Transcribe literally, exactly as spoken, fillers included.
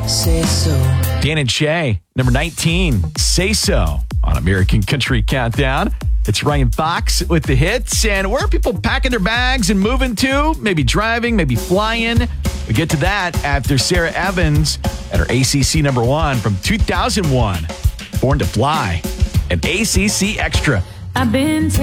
Say so. Dan and Shay, number nineteen, Say So on American Country Countdown. It's Ryan Fox with the hits. And where are people packing their bags and moving to? Maybe driving, maybe flying. We get to that after Sarah Evans at her A C C number one from two thousand one. Born to Fly, an A C C Extra. I've been